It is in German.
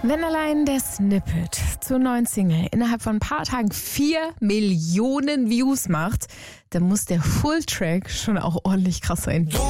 Wenn allein der Snippet zur neuen Single innerhalb von ein paar Tagen 4 Millionen Views macht, dann muss der Full-Track schon auch ordentlich krass sein.